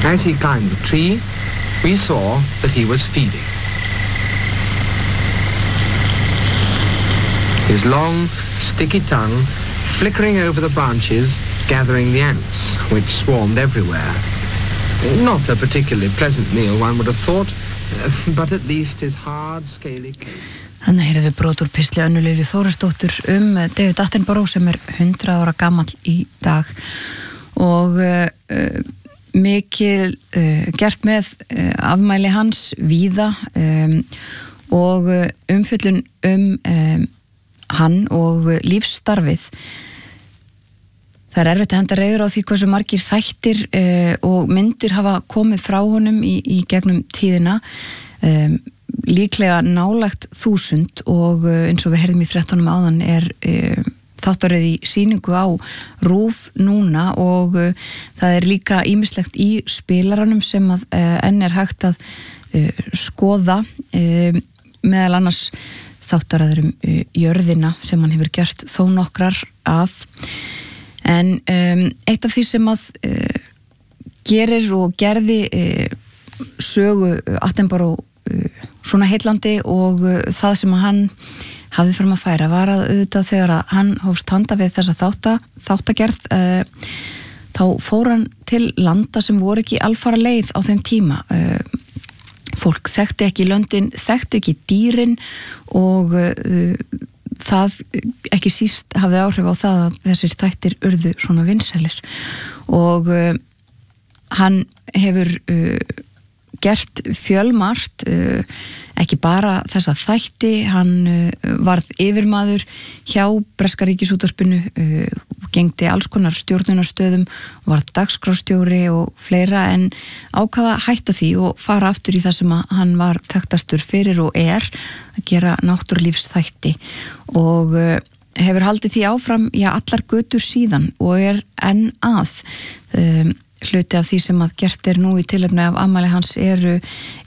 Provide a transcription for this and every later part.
As he climbed the tree, we saw that he was feeding. His long, sticky tongue flickering over the branches, gathering the ants, which swarmed everywhere. Not a particularly pleasant meal, one would have thought, but at least his hard, scaly... Þannig heyrðum við brot úr pistli Önnu Lilju Þórisdóttur David Attenborough sem 100 ára gamall í dag og mikil gert með afmæli hans víða og umfjöllun hann og lífsstarfið. Það erfitt að henda reiður á því hversu margir þættir og myndir hafa komið frá honum í gegnum tíðina, líklega nálægt 1000 og eins og við heyrðum í fréttunum áðan þáttaröð í sýningu á RÚV núna og það líka ýmislegt í spilaranum sem að enn hægt að skoða, meðal annars þáttaröður jörðina sem hann hefur gert þó nokkrar af. En eitt af því sem að gerir og gerði sögu Attenborough svona heillandi og það sem að hann hafði fram að færa var að auðvitað þegar að hann hófst handa við þessa þáttagerð þá fór hann til landa sem voru ekki alfara leið á þeim tíma. Fólk þekkti ekki löndin, þekkti ekki dýrin og það ekki síst hafði áhrif á það að þessir þættir urðu svona vinsælir og hann hefur gert fjölmargt, ekki bara þessa þætti, hann varð yfirmaður hjá breska ríkisútvarpinu, gegndi alls konar stjórnunarstöðum, varð dagskrárstjóri og fleira en ákvaða hætta því og fara aftur í það sem hann var þekktastur fyrir og að gera náttúrulífsþætti og hefur haldið því áfram allar götur síðan og enn að hluti af því sem að gert nú í tilefni af afmæli hans eru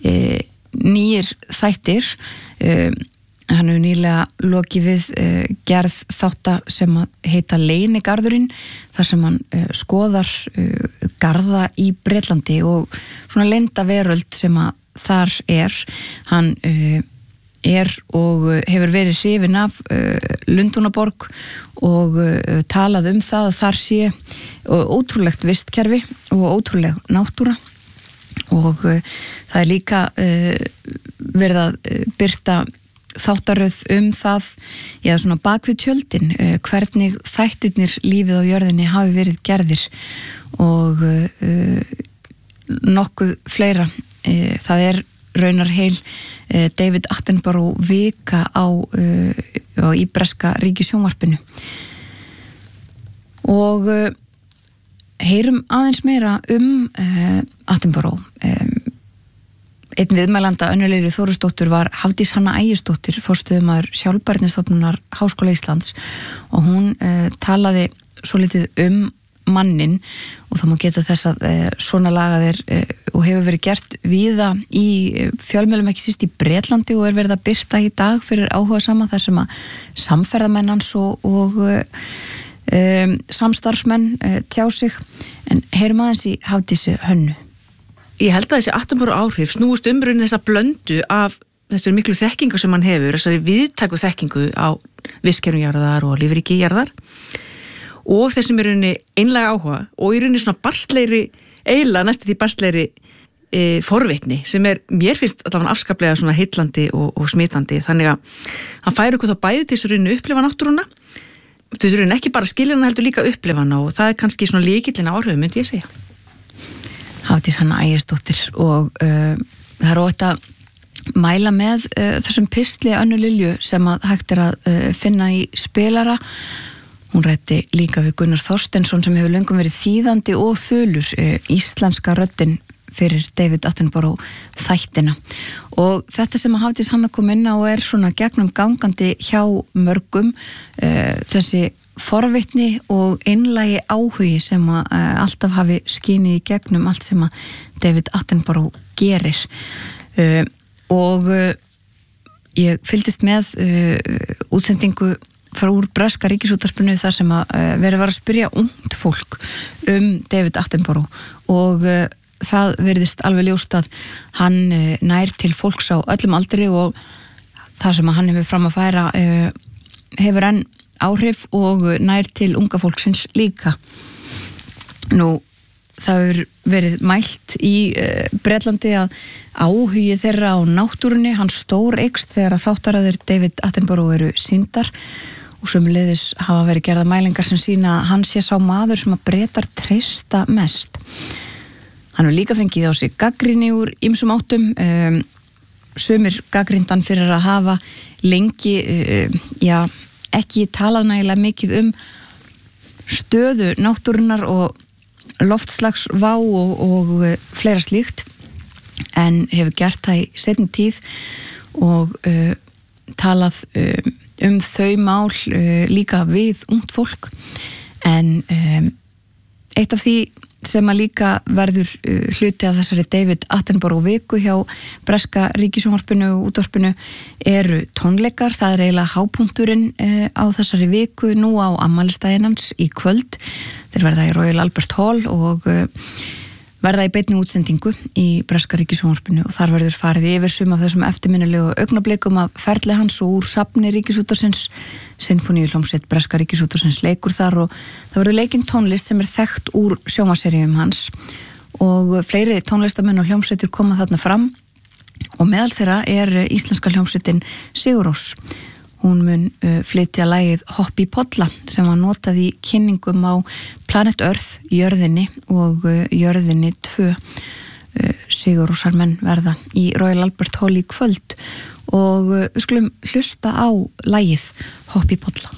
nýir þættir. Hann hefur nýlega lokið við gerð þátta sem að heita Leynigarðurinn, þar sem hann skoðar garða í Bretlandi og svona leynda veröld sem að þar hann og hefur verið hrifinn af Lundúnaborg og talað það að þar sé ótrúlegt vistkerfi og ótrúleg náttúra og það líka verið að birta þáttaröð það svona bakvið tjöldin, hvernig þættirnir lífið á jörðinni hafi verið gerðir og nokkuð fleira. Það raunar heil David Attenborough vika í breska ríkissjónvarpinu og heyrum aðeins meira Attenborough. Einn viðmælanda Önnu Lilju Þórisdóttur var Hafdís Hanna Ægisdóttir, forstöðumaður Sjálfbærnistofnunar Háskóla Íslands og hún talaði svolítið mannin og það má geta þess að svona lagað og hefur verið gert víða í fjölmiðlum, ekki síst í Bretlandi og verið að birta í dag fyrir áhugasama þar sem að samferðamenn hans og samstarfsmenn tjá sig. En heyrum aðeins í Hafdísi Hönnu. Ég held að þessi Attenborough áhrif snúist umrunni þessa blöndu af þessari miklu þekkingu sem hann hefur, þessari viðtæku þekkingu á vistkerfum jarðar og lífríki jarðar og þessum einlega áhuga og í rauninni svona barstlegri næstu því barstlegri forvitni sem mér finnst allavega afskaplega svona heillandi og smitandi, þannig að hann fær okkur þá bæði til þess að rauninni upplifa náttúruna, þess að rauninni ekki bara skilja hana heldur líka upplifa hana og það kannski svona lykillinn áhrif, myndi ég segja. Hafdís Hanna Ægisdóttir og það óvægt að mæla með þessum pistli Önnu Lilju sem að hægt að finna í spilara. Hún ræddi líka við Gunnar Þorsteinsson sem hefur löngum verið þýðandi og þulur íslenska röddin fyrir David Attenborough þættina. Og þetta sem að Hafdís Hanna kom inn á svona gegnum gangandi hjá mörgum, þessi forvitni og einlægi áhugi sem að alltaf hafi skínið í gegnum allt sem að David Attenborough gerir. Og ég fylgdist með útsendingu frá úr breska ríkisútvarpinu þar sem að verið var að spyrja ungt fólk David Attenborough og það virðist alveg ljóst að hann nær til fólks á öllum aldri og það sem hann hefur fram að færa hefur enn áhrif og nær til unga fólksins líka. Nú, það hefur verið mælt í Bretlandi að áhugi þeirra á náttúrunni, hann stór eykst þegar að þáttaraðir David Attenborough eru sýndar og sömuleiðis hafa verið gerða mælingar sem sýna að hann sé sá maður sem að Bretar treysta mest. Hann hefur líka fengið á sig gagnrýni úr ýmsum áttum, sumir gagnrýndan fyrir að hafa lengi ekki talað nægilega mikið stöðu náttúrunnar og loftslagsvá og fleira slíkt, en hefur gert það í seinni tíð og talað þau mál líka við ungt fólk. En eitt af því sem að líka verður hluti af þessari David Attenborough viku hjá breska ríkissjónvarpinu og útvarpinu eru tónleikar. Það er eiginlega hápunkturinn á þessari viku nú á afmælisdaginn hans í kvöld. Þeir verða í Royal Albert Hall og verða í beinni útsendingu í breska ríkissjónvarpinu og þar verður farið yfir sum af þessum eftirminnilegu augnablikum af ferli hans og úr safni Ríkisútvarpsins. Sinfoníuhljómsveit breska Ríkisútvarpsins leikur þar og það verður leikinn tónlist sem er þekkt úr sjónvarpsseríum hans og fleiri tónlistamenn og hljómsveitir koma þarna fram og meðal þeirra er íslenska hljómsveitin Sigur Rós. Hún mun flytja lagið Hopp í Polla sem var notað í kynningum á Planet Earth, jörðinni og jörðinni 2. Sigur Rósarmenn verða í Royal Albert Hall í kvöld og við skulum hlusta á lagið Hopp í Polla.